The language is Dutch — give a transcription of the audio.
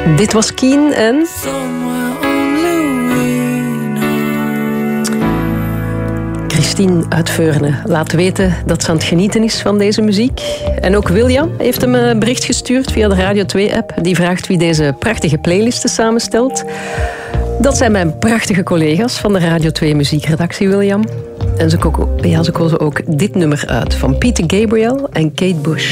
Dit was Keen en... Christine uit Veurne laat weten dat ze aan het genieten is van deze muziek. En ook William heeft hem een bericht gestuurd via de Radio 2-app. Die vraagt wie deze prachtige playlisten samenstelt. Dat zijn mijn prachtige collega's van de Radio 2 muziekredactie, William. En ze kozen ook dit nummer uit van Peter Gabriel en Kate Bush.